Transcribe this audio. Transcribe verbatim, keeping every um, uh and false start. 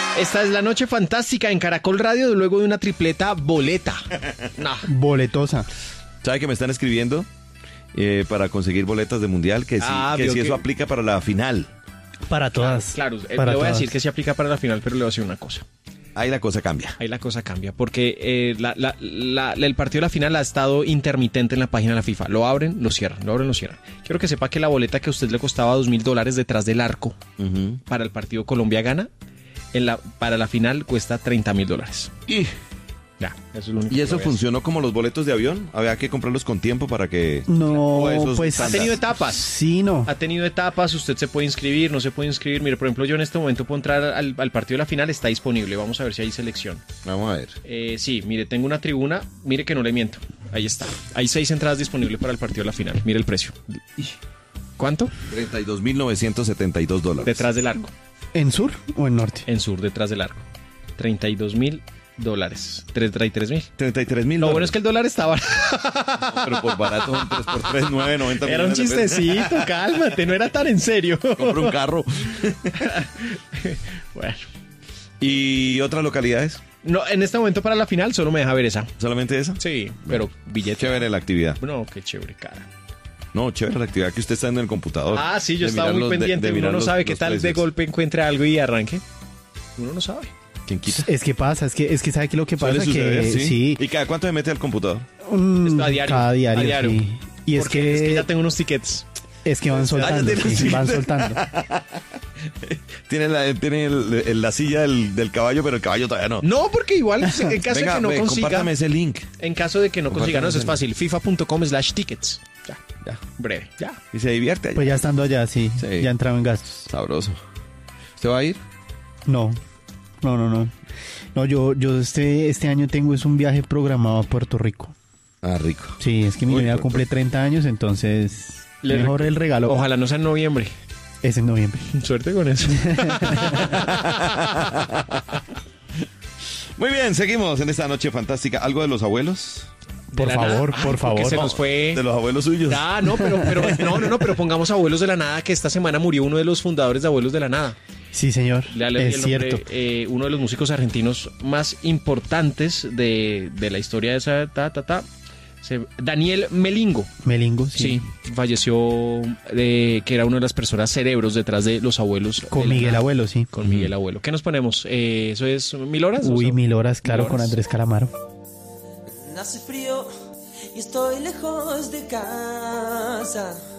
Esta es la noche fantástica en Caracol Radio luego de una tripleta boleta. No. Boletosa. ¿Sabe que me están escribiendo eh, para conseguir boletas de mundial? Que sí, Ah, que vio sí que- eso aplica para la final. Para todas. Claro, eh, para le voy a todas. decir que se aplica para la final, pero le voy a decir una cosa. Ahí la cosa cambia. Ahí la cosa cambia, porque eh, la- la- la- el partido de la final ha estado intermitente en la página de la FIFA. Lo abren, lo cierran, lo abren, lo cierran. Quiero que sepa que la boleta que a usted le costaba dos mil dólares detrás del arco Uh-huh. para el partido Colombia-Gana, en la, para la final cuesta treinta mil dólares. Y, Ya, eso es lo único ¿Y que eso voy a decir. funcionó como los boletos de avión? ¿Había que comprarlos con tiempo para que...? No, O esos pues... Ha tenido estándar. etapas. Sí, no. Ha tenido etapas, usted se puede inscribir, no se puede inscribir. Mire, por ejemplo, yo en este momento puedo entrar al, al partido de la final, está disponible. Vamos a ver si hay selección. Vamos a ver. Eh, sí, mire, tengo una tribuna, mire que no le miento. Ahí está. Hay seis entradas disponibles para el partido de la final. Mire el precio. ¿Cuánto? treinta y dos mil novecientos setenta y dos dólares. Detrás del arco. ¿En sur o en norte? En sur, detrás del arco. treinta y dos mil dólares. treinta y tres mil. treinta y tres mil Lo bueno es que el dólar estaba... Pero por barato, un tres por tres, nueve, noventa Era un millones de pesos. chistecito, cálmate, no era tan en serio. Compro un carro. Bueno. ¿Y otras localidades? No, en este momento para la final solo me deja ver esa. ¿Solamente esa? Sí, pero billete. Chévere la actividad. No, qué chévere, cara. No, chévere la actividad que usted está en el computador. Ah, sí, yo De estaba mirar muy los- de- pendiente. de Uno mirar no los- sabe qué los tal de precios. golpe encuentre algo y arranque. Uno no sabe. ¿Quién quita? Es que pasa, es que, es que sabe que lo que pasa Suele suceder, que ¿sí? sí. ¿Y cada cuánto se mete al computador? Mm, Esto a diario, cada diario, a diario. sí. Y es Porque que, es que ya tengo unos tickets. es que van soltando, tiene sí, un van ticket. soltando. Tiene la, tiene el- el- la silla del, del caballo, pero el caballo todavía no. No, porque igual, en caso Venga, de que no ve, consiga. compártame ese link. En caso de que no consiga, no, eso es Compártame fácil. FIFA.com slash tickets. Ya, Ya. breve, ya. Y se divierte allá. Pues ya estando allá, sí, Sí. ya entraba en gastos. Sabroso. ¿Usted va a ir? No, no, no, no. No, yo, yo este, este año tengo es un viaje programado a Puerto Rico. Ah, rico. Sí, es que mi Uy, novia Puerto cumple Rico. treinta años, entonces Le mejor rec- el regalo Ojalá no sea en noviembre. es en noviembre. Suerte con eso. Muy bien, seguimos en esta noche fantástica. ¿Algo de los abuelos? Por De la favor, nada. por Ay, porque favor. se nos fue. De los abuelos suyos. Ah, no, pero, pero no, no, no, pero pongamos Abuelos de la Nada, que esta semana murió uno de los fundadores de Abuelos de la Nada. Sí, señor, Le leí es el nombre, cierto. eh, uno de los músicos argentinos más importantes de, de la historia de esa ta, ta, ta. Se- Daniel Melingo. Melingo, Sí, sí. falleció, de, que era una de las personas cerebros detrás de los abuelos. Con de la Miguel Nada. Abuelo, sí. Con Miguel Abuelo. ¿Qué nos ponemos? Eh, ¿Eso es mil horas? Uy, ¿O sea, mil horas, claro, mil con horas? Andrés Calamaro. Hace frío y estoy lejos de casa.